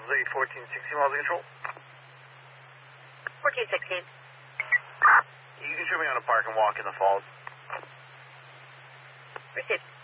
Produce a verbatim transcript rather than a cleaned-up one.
eight fourteen sixteen miles of control. fourteen sixteen. You can show me on a park and walk in the falls. Received.